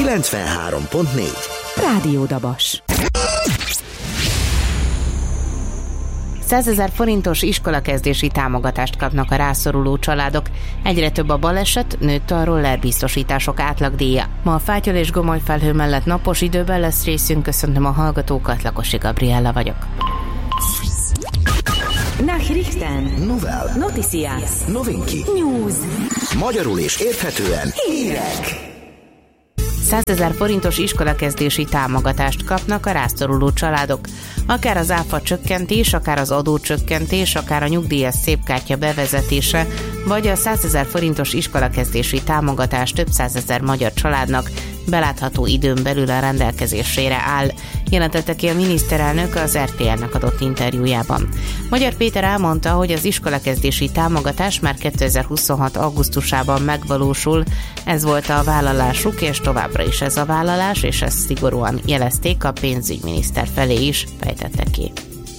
93.4 Rádió Dabas. 100 000 forintos iskolakezdési támogatást kapnak a rászoruló családok. Egyre több a baleset, nőtt a rollerbiztosítások átlagdíja. Ma a fátyol és gomoly felhő mellett napos időben lesz részünk. Köszöntöm a hallgatókat, Lakosi Gabriella vagyok. Nachrichten. Novel. Noticias. Novinki. News. Magyarul és érthetően Hírek. 100 000 forintos iskolakezdési támogatást kapnak a rászoruló családok. Akár az áfa csökkentés, akár az adócsökkentés, akár a nyugdíjas szépkártya bevezetése, vagy a 100 000 forintos iskolakezdési támogatás több 100 000 magyar családnak belátható időn belül a rendelkezésére áll, jelentette ki a miniszterelnök az RTL-nek adott interjújában. Magyar Péter elmondta, hogy az iskolakezdési támogatás már 2026. augusztusában megvalósul, ez volt a vállalásuk, és továbbra is ez a vállalás, és ezt szigorúan jelezték a pénzügyminiszter felé is, fejtette ki.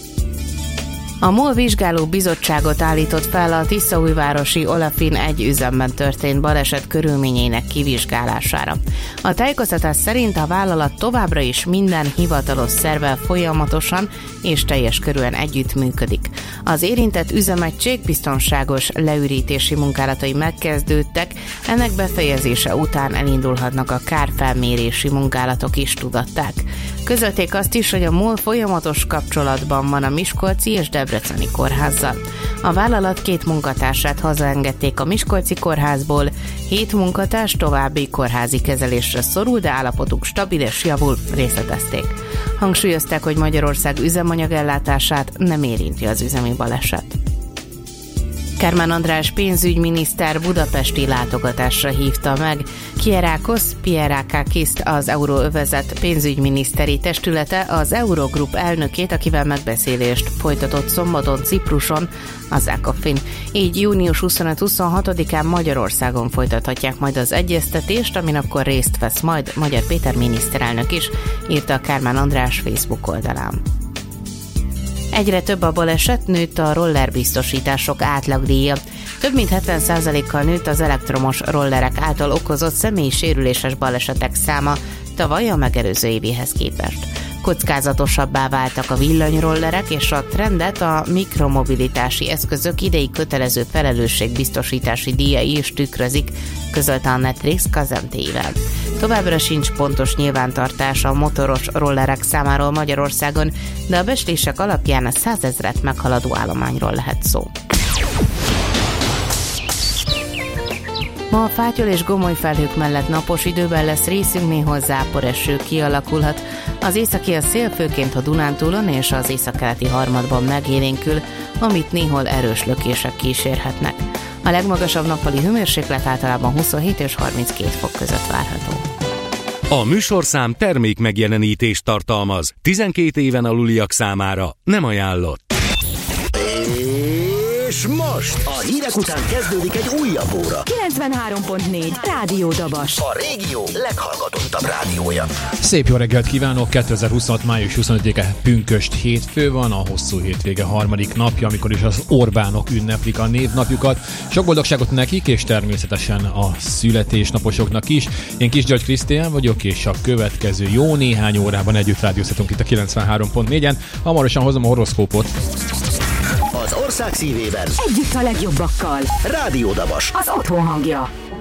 A MOL vizsgáló bizottságot állított fel a tiszaújvárosi Olefin 1 üzemben történt baleset körülményeinek kivizsgálására. A tájékoztatás szerint a vállalat továbbra is minden hivatalos szervvel folyamatosan és teljes körűen együttműködik. Az érintett üzemegység biztonságos leürítési munkálatai megkezdődtek, ennek befejezése után elindulhatnak a kárfelmérési munkálatok is, tudatták. Közölték azt is, hogy a MOL folyamatos kapcsolatban van a Miskolci és Debreceni kórházzal. A vállalat 2 munkatársát hazaengedték a Miskolci kórházból, 7 munkatárs további kórházi kezelésre szorul, de állapotuk stabil és javul, részletezték. Hangsúlyozták, hogy Magyarország üzemanyagellátását nem érinti az üzemi baleset. Kármán András pénzügyminiszter budapesti látogatásra hívta meg Kyriakos Pierrakakiszt, az euróövezet pénzügyminiszteri testülete, az Eurogroup elnökét, akivel megbeszélést folytatott szombaton Cipruson, az ECOFIN. Így június 25-26-án Magyarországon folytathatják majd az egyeztetést, amin akkor részt vesz majd Magyar Péter miniszterelnök is, írta Kármán András Facebook oldalán. Egyre több a baleset, nőtt a rollerbiztosítások átlagdíja. Több mint 70%-kal nőtt az elektromos rollerek által okozott személyi sérüléses balesetek száma tavaly a megelőző évéhez képest. Kockázatosabbá váltak a villanyrollerek, és a trendet a mikromobilitási eszközök idei kötelező felelősségbiztosítási díjai is tükrözik, közölte a Netrix KZMT-vel. Továbbra sincs pontos nyilvántartás a motoros rollerek számáról Magyarországon, de a becslések alapján a 100 000-et meghaladó állományról lehet szó. Ma a fátyol és gomoly felhők mellett napos időben lesz részünk, néhol záporeső kialakulhat. Az északi a szél főként a Dunántúlon és az északkeleti harmadban megélénkül, amit néhol erős lökések kísérhetnek. A legmagasabb nappali hőmérséklet általában 27 és 32 fok között várható. A műsorszám termék megjelenítést tartalmaz. 12 éven aluliak számára nem ajánlott. És most a hírek után kezdődik egy újabb óra. 93.4 Rádió Dabas. A régió leghallgatottabb rádiója. Szép jó reggelt kívánok! 2026. május 25-e pünkösd hétfő van, a hosszú hétvége harmadik napja, amikor is az Orbánok ünneplik a névnapjukat. Sok boldogságot nekik, és természetesen a születésnaposoknak is. Én Kis György Krisztián vagyok, és a következő jó néhány órában együtt rádióztatunk itt a 93.4-en. Hamarosan hozom a horoszkópot. Az ország szívében Együtt a legjobbakkal. Rádió Dabas. Az otthon hangja.